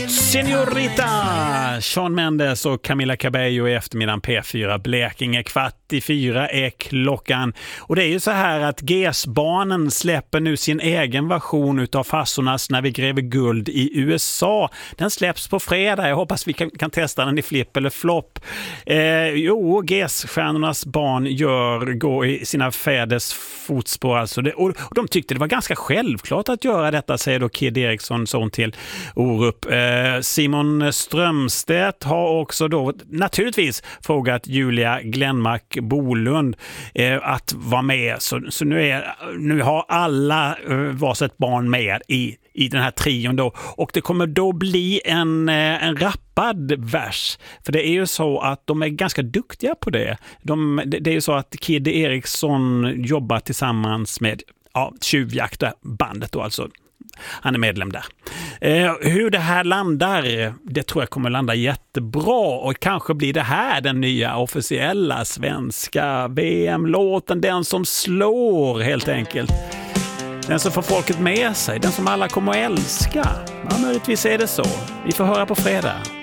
Señorita Shawn Mendes och Camila Cabello i eftermiddagen P4. Blekinge 3:45 är klockan. Och det är ju så här att GES-barnen släpper nu sin egen version utav Farsornas När vi gräver guld i USA. Den släpps på fredag. Jag hoppas vi kan testa den i flipp eller flopp. GES-stjärnornas barn går i sina fäders fotspår. Alltså och de tyckte det var ganska självklart att göra detta, säger då Kid Eriksson, son till Orup. Simon Strömstedt har också då naturligtvis frågat Julia Glenmark Bolund att vara med. Så nu har alla varsitt barn med i den här trion då. Och det kommer då bli en rappad vers. För det är ju så att de är ganska duktiga på det. Det är ju så att Kid Eriksson jobbar tillsammans med Tjuvjakta bandet då alltså. Han är medlem där. Hur det här landar, det tror jag kommer landa jättebra, och kanske blir det här den nya officiella svenska VM-låten, den som slår helt enkelt. Den som får folket med sig, den som alla kommer att älska. Ja, möjligtvis är det så. Vi får höra på fredag.